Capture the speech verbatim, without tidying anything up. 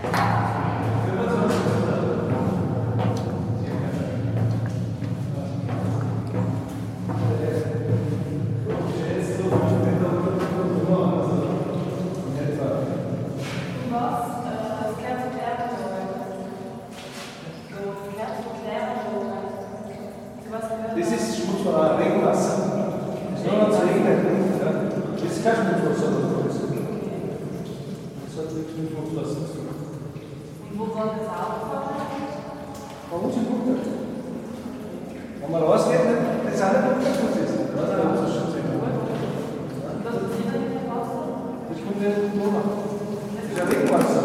Das ist Schmutz von Regenwasser. Das ist nur noch das Regnen. Ja. Das ist kein Schmutzwasser. Das hat nichts mit Schmutzwasser zu tun. Und wo war das Auto? Bei uns im Bunker. Wenn man rausgeht, das ist auch nicht Bunkerschmutz. Das ist ein Wasserschutz. Und was ist denn mit dem Wasser? Das kommt nicht in den Donau. Das ist ein Regenwasser.